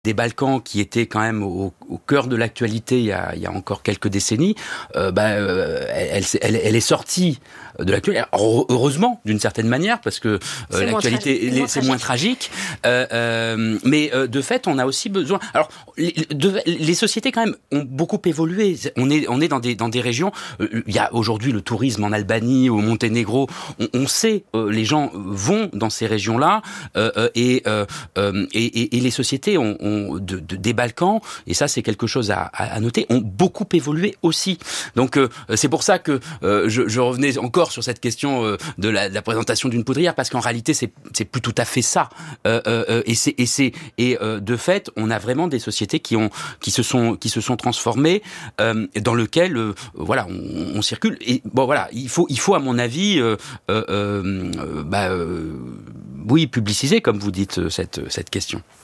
des Balkans qui étaient quand même au cœur de l'actualité il y a encore quelques décennies, elle est sortie de l'actualité. Heureusement, d'une certaine manière, parce que l'actualité, c'est moins tragique. Mais de fait, on a aussi besoin. Alors, les sociétés quand même ont beaucoup évolué. On est dans des régions. Il y a aujourd'hui le tourisme en Albanie, au Monténégro. On sait, les gens vont dans ces régions-là, et les sociétés des Balkans, et ça c'est quelque chose à noter, ont beaucoup évolué aussi. Donc c'est pour ça que je revenais encore sur cette question de la présentation d'une poudrière, parce qu'en réalité c'est plus tout à fait ça. De fait, on a vraiment des sociétés qui se sont transformées, dans lequel on circule. Et bon voilà, il faut à mon avis publiciser, comme vous dites, cette question.